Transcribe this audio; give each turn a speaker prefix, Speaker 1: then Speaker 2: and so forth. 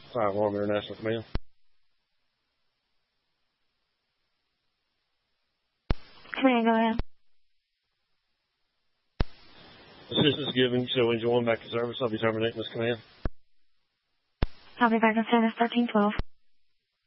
Speaker 1: Fire Alarm International Command.
Speaker 2: Command, go ahead.
Speaker 1: Assistance given, so engine 1 back to service. I'll be terminating this command.
Speaker 2: I'll be back in service 1312.